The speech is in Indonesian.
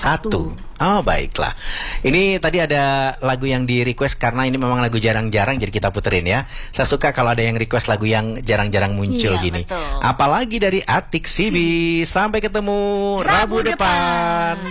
satu. Oh baiklah. Ini tadi ada lagu yang di request karena ini memang lagu jarang-jarang jadi kita puterin ya. Saya suka kalau ada yang request lagu yang jarang-jarang muncul gini. Betul. Apalagi dari Atik Sibi. Sampai ketemu Rabu depan.